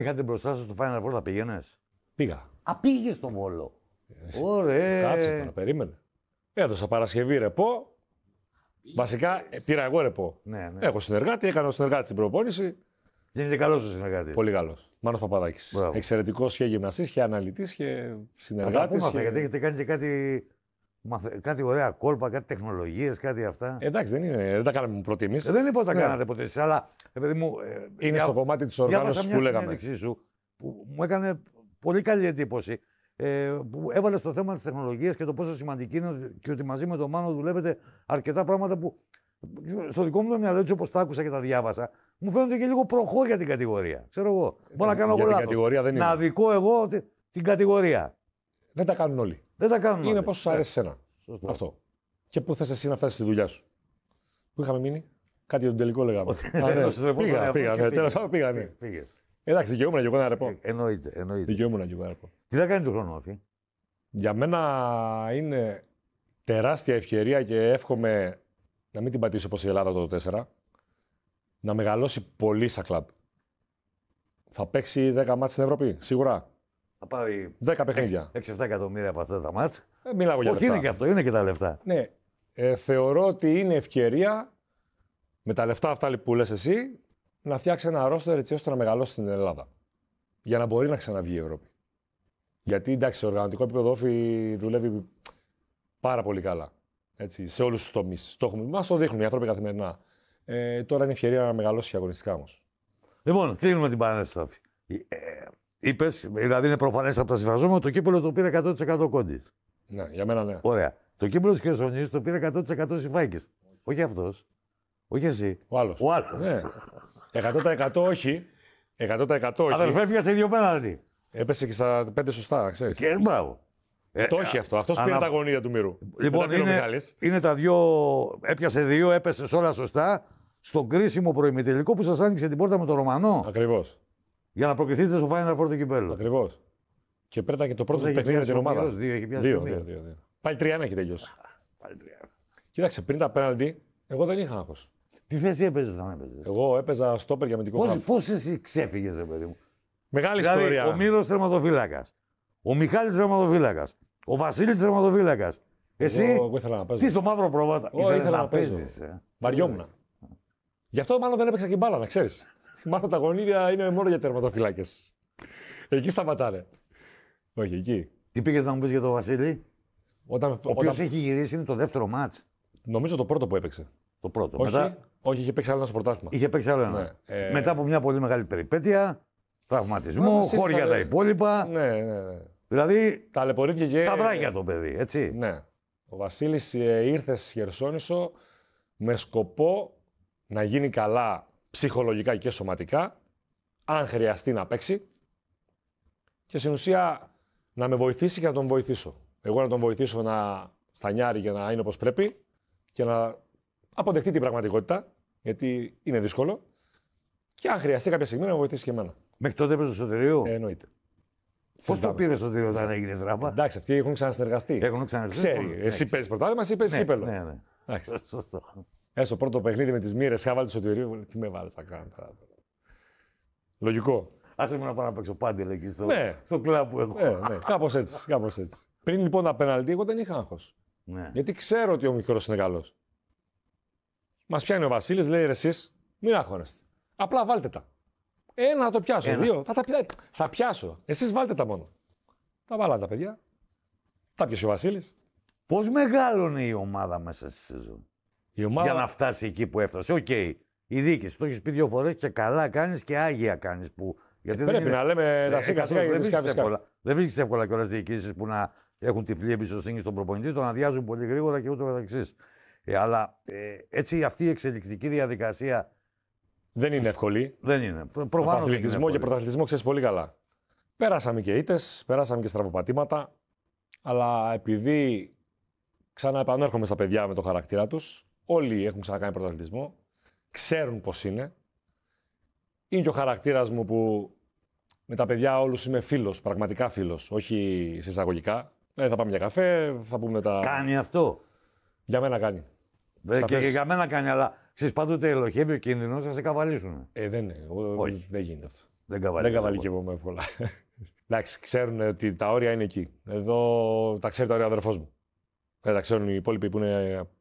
Είχατε μπροστά σας στο Final Four, θα πήγαινες? Πήγα. Α, πήγες στο Βόλο. Ωραία. Κάτσε τώρα, περίμενε. Έδωσα Παρασκευή ρεπό. Βασικά πήρα εγώ ρεπό. Ναι. Έχω συνεργάτη, έκανα ο συνεργάτη την προπόνηση. Είναι καλός ο συνεργάτης. Πολύ καλός. Μάνος Παπαδάκης. Εξαιρετικός και γυμναστής και αναλυτής και συνεργάτης. Γιατί έχετε κάνει και κάτι ωραία κόλπα, κάτι τεχνολογίες, κάτι αυτά. Εντάξει, δεν τα κάναμε πρώτοι εμείς. Δεν είπα ότι τα κάνατε ποτέ εσείς, αλλά παιδί μου. Είναι στο κομμάτι της οργάνωσης που λέγαμε. Συνέντευξή σου που μου έκανε πολύ καλή εντύπωση. Που έβαλε στο θέμα της τεχνολογίας και το πόσο σημαντική είναι και ότι μαζί με τον Μάνο δουλεύετε αρκετά πράγματα που στο δικό μου το μυαλό, έτσι όπως τα άκουσα και τα διάβασα, μου φαίνονται και λίγο προχώ για την κατηγορία. Ξέρω εγώ. Μπορώ να κάνω εγώ λάθος. Να αδικώ εγώ την κατηγορία. Δεν τα κάνουν όλοι. Δεν τα κάνουν είναι όλοι. πώς σου αρέσει εσένα. Αυτό. Και πού θες εσύ να φτάσεις στη δουλειά σου. Πού είχαμε μείνει. Κάτι για τον τελικό λέγαμε. Πήγα. Εντάξει, δικαιούμαι και εγώ ένα ρεπό. Εννοείται. Δικαιούμαι και εγώ ένα ρεπό. Τι θα κάνει του χρόνου, Αφή? Για μένα είναι τεράστια ευκαιρία και εύχομαι να μην την πατήσει όπως η Ελλάδα το 4. Να μεγαλώσει πολύ σαν κλαμπ. Θα παίξει 10 μάτς στην Ευρώπη, σίγουρα. Θα πάρει 10 παιχνίδια. 6-7 εκατομμύρια από αυτά τα μάτς. Μιλάω για λεφτά. Είναι και αυτό, είναι και τα λεφτά. Ναι. Θεωρώ ότι είναι ευκαιρία με τα λεφτά αυτά που λες εσύ να φτιάξει ένα ρόστερ έτσι ώστε να μεγαλώσει στην Ελλάδα. Για να μπορεί να ξαναβγεί η Ευρώπη. Γιατί εντάξει, σε οργανωτικό επίπεδο όφη δουλεύει πάρα πολύ καλά. Έτσι, σε όλους τους τομείς. Μας το δείχνουν οι άνθρωποι καθημερινά. Τώρα είναι ευκαιρία να μεγαλώσει αγωνιστικά όμως. Λοιπόν, κλείνουμε την παρένθεση. Είπες, δηλαδή είναι προφανές από τα συμφραζόμενα, το κύπελλο το πήρε 100% Κόντις. Ναι, για μένα ναι. Ωραία. Το κύπελλο της Χερσονήσου το πήρε 100% Συμφάκης. Όχι αυτός. Όχι εσύ. Ο άλλος. Ναι. 100% όχι. 100% όχι. Αδερφέ, πιάσε 2 πέναλτι. Έπεσε και στα 5 σωστά, ξέρεις. Και μπράβο. Το όχι αυτό. Αυτός πήρε τα γωνία του μυρού. Λοιπόν, είναι τα 2. Έπιασε 2, έπεσε όλα σωστά. Στον κρίσιμο προημιτελικό που σας άνοιξε την πόρτα με τον Ρωμανό. Ακριβώς. Για να προκριθείτε στο Final Four του κυπέλλου. Ακριβώς. Και πέρατα και το πρώτο παιχνίδι με την ομάδα. 2. Πάλι 3-1 έχει τελειώσει. Πάλι 3. Κοίταξε, πριν τα πέναλτι, εγώ δεν είχα άγχος. Τι θέση έπαιζες όταν έπαιζες? Εγώ έπαιζα στόπερ για αμυντικό χάφ. Πώς εσύ ξέφυγες, ρε παιδί μου? Μεγάλη δηλαδή, ιστορία. Ο Μύρος τερματοφύλακας. Ο Μιχάλης τερματοφύλακας. Ο Βασίλης τερματοφύλακας. Εσύ. Εγώ ήθελα να παίζω. Τι στο μαύρο πρόβατα. Ήθελα να παίζεις. Βαριόμουν. Γι' αυτό μάλλον δεν έπαιξα και μπάλα, να ξέρεις. Μάλλον τα γονίδια είναι μόνο για τερματοφυλάκες. Εκεί σταματάνε. Όχι, εκεί. Τι πήγες να μου πεις για τον Βασίλη? Ο οποίος έχει γυρίσει, είναι το δεύτερο μάτς. Νομίζω το πρώτο που έπαιξε. Το πρώτο. Όχι, είχε παίξει άλλο ένα στο πρωτάθλημα. Είχε παίξει άλλο ένα. Ναι. Μετά από μια πολύ μεγάλη περιπέτεια, τραυματισμό, χώρια τα υπόλοιπα. Ναι. Δηλαδή. Ταλαιπωρήθηκε και. Σταυράκια το παιδί, έτσι. Ναι. Ο Βασίλης ήρθε στη Χερσόνησο με σκοπό να γίνει καλά ψυχολογικά και σωματικά, αν χρειαστεί να παίξει και στην ουσία να με βοηθήσει και να τον βοηθήσω. Εγώ να τον βοηθήσω να στανιάρει για να είναι όπως πρέπει και να αποδεχτεί την πραγματικότητα, γιατί είναι δύσκολο, και αν χρειαστεί κάποια στιγμή να με βοηθήσει και εμένα. Μέχρι τότε έπαιζε στο Σωτηρίου. Εννοείται. Πώς το πήρε στο Σωτηρίο όταν έγινε δράμα? Εντάξει, αυτοί έχουν ξανασυνεργαστεί. Ξέρει. Εσύ παίζεις πρωτάθλημα, εσύ παίζεις κύπελλο. Ναι. Σωστό. Στο πρώτο παιχνίδι με τις μοίρες, είχα βάλει το Σωτηρίου. Τι με βάλεις να κάνω τώρα. Λογικό. Άσε με να πάω να παίξω πάντελ εκεί στο κλαμπ που έχω. Ναι. Κάπως έτσι. Πριν λοιπόν τα πέναλτι, εγώ δεν είχα άγχος. Ναι. Γιατί ξέρω ότι ο μικρός είναι καλός. Μας πιάνει ο Βασίλης, λέει ρε εσείς, μην αγχώνεστε. Απλά βάλτε τα. Ένα θα το πιάσω, 2 θα πιάσω. Εσείς βάλτε τα μόνο. Τα βάλανε τα παιδιά. Τα πιάσε ο Βασίλης. Πώς μεγάλωνε η ομάδα μέσα στη σεζόν? Για να φτάσει εκεί που έφτασε. Οκ. Η διοίκηση το έχει πει 2 φορές και καλά κάνεις και άγια κάνεις. Γιατί πρέπει να λέμε τα σίκα-σίκα γιατί δεν βρίσκεις εύκολα κιόλας διοικήσεις που να έχουν τυφλή εμπιστοσύνη στον προπονητή, τον αδειάζουν πολύ γρήγορα και ούτω καθεξής. Αλλά έτσι αυτή η εξελικτική διαδικασία. Δεν είναι εύκολη. Δεν είναι. Προφανώς. Αθλητισμό και πρωταθλητισμό ξέρεις πολύ καλά. Πέρασαμε και ήττες, πέρασαμε και στραβοπατήματα. Αλλά επειδή ξαναεπανέρχομαι στα παιδιά με το χαρακτήρα τους, όλοι έχουν ξανακάνει πρωταθλητισμό, ξέρουν πώς είναι. Είναι και ο χαρακτήρας μου που με τα παιδιά όλους είμαι φίλος, πραγματικά φίλος, όχι σε εισαγωγικά. Θα πάμε για καφέ, θα πούμε τα. Κάνει αυτό. Για μένα κάνει. Και για μένα κάνει, αλλά ξέρεις πάντοτε ελοχεύει ο κίνδυνος να σε καβαλήσουν. Δεν γίνεται αυτό. Δεν καβαλικεύομαι εύκολα. Εντάξει, ξέρουν ότι τα όρια είναι εκεί. Εδώ τα ξέρει τα όρια ο αδερφός μου. Δεν τα ξέρουν οι υπόλοιποι που είναι